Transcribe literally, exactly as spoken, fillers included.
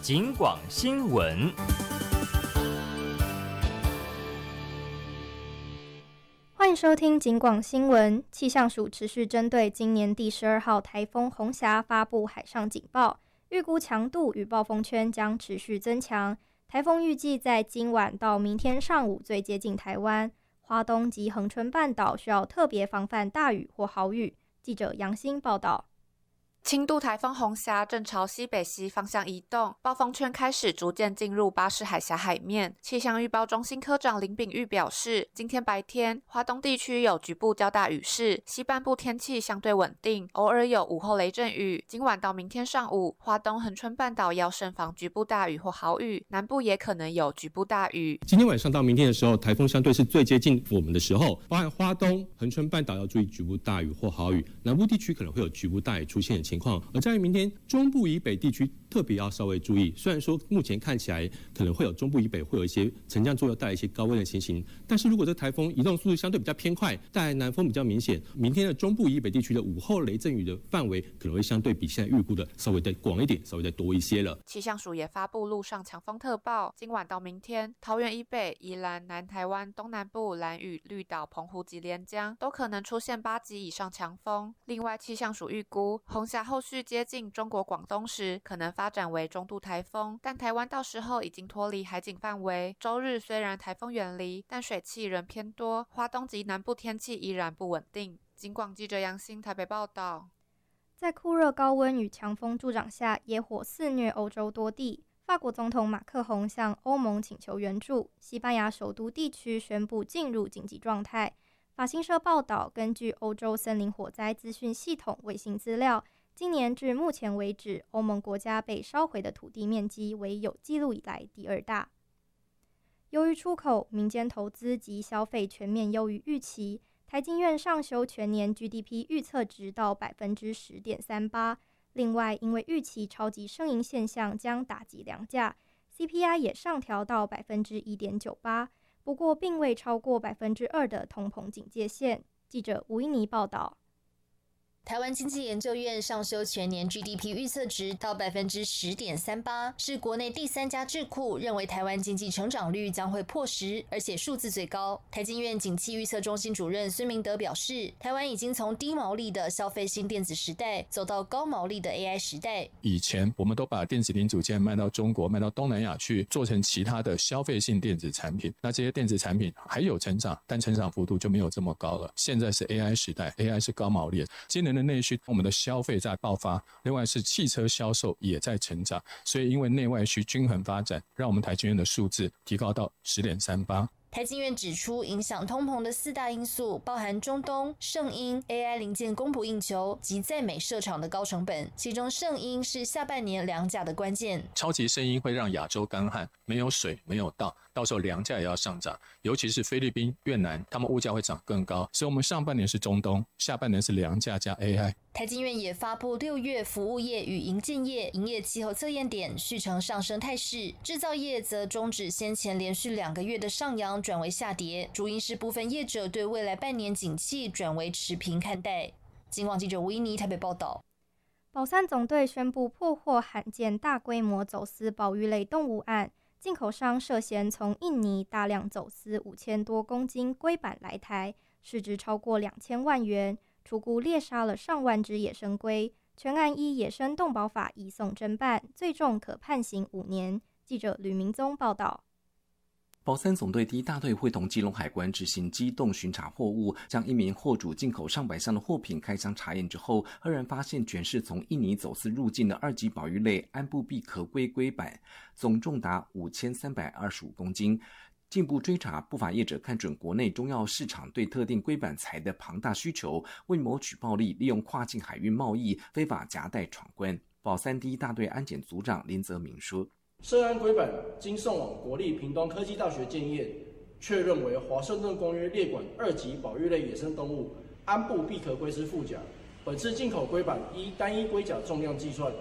警广新闻。 欢迎收听警广新闻。气象署持续针对今年第十二号台风红霞发布海上警报，预估强度与暴风圈将持续增强。台风预计在今晚到明天上午最接近台湾，花东及恒春半岛需要特别防范大雨或豪雨。记者杨欣报道。 轻度台风红霞正朝西北西方向移动，暴风圈开始逐渐进入巴士海峡海面。气象预报中心科长林秉玉表示，今天白天花东地区有局部较大雨势，西半部天气相对稳定，偶尔有午后雷阵雨。今晚到明天上午，花东恒春半岛要慎防局部大雨或豪雨，南部也可能有局部大雨。 今天晚上到明天的时候，台风相对是最接近我们的时候，包含花东恒春半岛要注意局部大雨或豪雨，南部地区可能会有局部大雨出现的情况。而在于明天中部以北地区特别要稍微注意，虽然说目前看起来可能会有中部以北会有一些沉降作用带来一些高温的情形，但是如果这台风移动速度相对比较偏快，带来南风比较明显，明天的中部以北地区的午后雷阵雨的范围可能会相对比现在预估的稍微再广一点，稍微再多一些了。 气象署也发布陆上强风特报，今晚到明天桃园以北、宜兰、南台湾东南部、兰屿、绿岛、澎湖及连江都可能出现八级以上强风。另外气象署预估红霞后续接近中国广东时可能发展为中度台风，但台湾到时候已经脱离海警范围。周日虽然台风远离，但水汽仍偏多，花东及南部天气依然不稳定。警广记者杨欣台北报道。 在酷热高温与强风助长下，野火肆虐欧洲多地。法国总统马克宏向欧盟请求援助，西班牙首都地区宣布进入紧急状态。法新社报道，根据欧洲森林火灾资讯系统卫星资料，今年至目前为止，欧盟国家被烧毁的土地面积为有记录以来第二大。由于出口、民间投资及消费全面优于预期，台经院上修全年 G D P 预测值到 百分之十点三八。另外，因为预期超级盛银现象将打击粮价， C P I 也上调到 百分之一点九八， 不过并未超过 百分之二 的通膨警戒线。记者吴依妮报道。 台湾经济研究院上修全年 G D P 预测值到 百分之十点三八， 是国内第三家智库认为台湾经济成长率将会破十，而且数字最高。台经院景气预测中心主任孙明德表示，台湾已经从低毛利的消费性电子时代走到高毛利的 A I 时代。 以前我们都把电子零组件卖到中国、卖到东南亚去，做成其他的消费性电子产品，那这些电子产品还有成长，但成长幅度就没有这么高了。现在是 A I 时代， A I 是高毛利，今年的内需，我们的消费在爆发，另外是汽车销售也在成长，所以因为内外需均衡发展，让我们台经院的数字提高到 十点三八。 台经院指出，影响通膨的四大因素包含中东、圣婴、A I 零件供不应求及在美设厂的高成本，其中圣婴是下半年粮价的关键。 超级圣婴会让亚洲干旱，没有水，没有稻，到时候粮价也要上涨，尤其是菲律宾、越南，他们物价会涨更高。所以我们上半年是中东，下半年是粮价加 A I。 台经院也发布六月服务业与营建业营业气候测验点续呈上升态势，制造业则终止先前连续两个月的上扬，转为下跌，主因是部分业者对未来半年景气转为持平看待。警广记者吴依妮台北报道。 保三总队宣布破获罕见大规模走私保育类动物案，进口商涉嫌从印尼大量走私五千多公斤龟板来台，市值超过两千万元，初估猎杀了上万只野生龟，全案依野生动保法移送侦办，最重可判刑五年。记者吕明宗报道。 保三总队第一大队会同基隆海关执行机动巡查货物，将一名货主进口上百箱的货品开箱查验之后，赫然发现全是从印尼走私入境的二级保育类安布毕壳龟龟板，总重达五千三百二十五公斤。进一步追查，不法业者看准国内中药市场对特定龟板材的庞大需求，为谋取暴利，利用跨境海运贸易非法夹带闯关。保三第一大队安检组长林泽明说， 涉案龟板经送往国立屏东科技大学检验，确认为华盛顿公约列管二级保育类野生动物安布毕壳龟是副甲。本次进口龟板依单一龟甲重量计算，